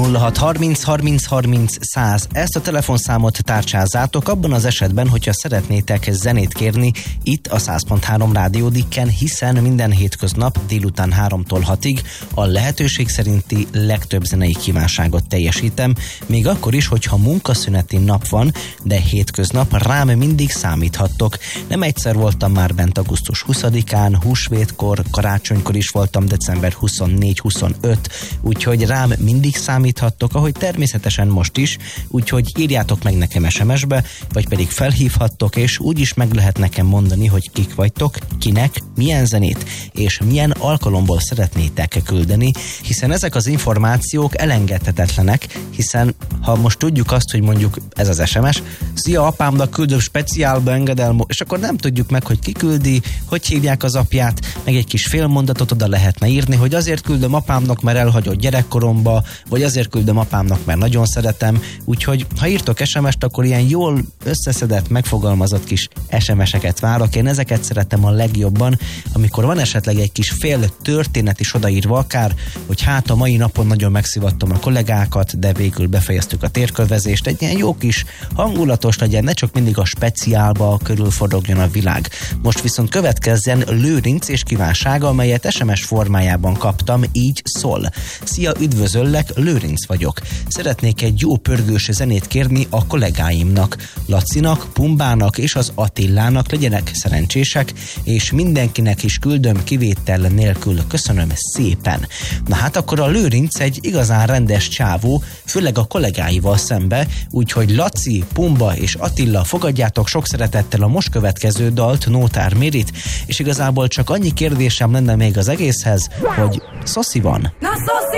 06 30 30 30 100. Ezt a telefonszámot tárcsázzátok abban az esetben, hogyha szeretnétek zenét kérni itt a 100.3 Rádió Dikken, hiszen minden hétköznap délután 3-tól 6-ig a lehetőség szerinti legtöbb zenei kívánságot teljesítem, még akkor is, hogyha munkaszüneti nap van, de hétköznap rám mindig számíthattok. Nem egyszer voltam már bent augusztus 20-án, húsvétkor, karácsonykor is voltam december 24-25, úgyhogy rám mindig számíthattok, ahogy természetesen most is, úgyhogy írjátok meg nekem SMS-be, vagy pedig felhívhattok, és úgyis meg lehet nekem mondani, hogy kik vagytok, kinek, milyen zenét, és milyen alkalomból szeretnétek küldeni, hiszen ezek az információk elengedhetetlenek, hiszen ha most tudjuk azt, hogy mondjuk ez az SMS, szia apámnak küldöm speciálba engedelmó, és akkor nem tudjuk meg, hogy ki küldi, hogy hívják az apját, meg egy kis félmondatot oda lehetne írni, hogy azért küldöm apámnak, mert elhagyott gyerekkoromba, vagy azért küldöm apámnak, mert nagyon szeretem, úgyhogy ha írtok SMS-t, akkor ilyen jól összeszedett, megfogalmazott kis SMS-eket várok. Én ezeket szeretem a legjobban, amikor van esetleg egy kis fél történet is odaírva akár, hogy hát a mai napon nagyon megszivattam a kollégákat, de végül befejeztük a térkövezést, egy ilyen jó kis hangulatos legyen, ne csak mindig a speciálba körülforogjon a világ. Most viszont következzen Lőrinc és kívánsága, amelyet SMS formájában kaptam, így szól. Szia, üdvözöllek, Lőrinc vagyok. Szeretnék egy jó pörgős zenét kérni a kollégáimnak, Lacinak, Pumbának és az Attilának, legyenek szerencsések, és mindenkinek is küldöm kivétel nélkül. Köszönöm szépen. Na hát akkor a Lőrinc egy igazán rendes csávó, főleg a kollégáival szembe, úgyhogy Laci, Pumba és Attila, fogadjátok sok szeretettel a most következő dalt, Nótár Mirit, és igazából csak annyi kérdésem lenne még az egészhez, hogy szoszi van? Na szoszi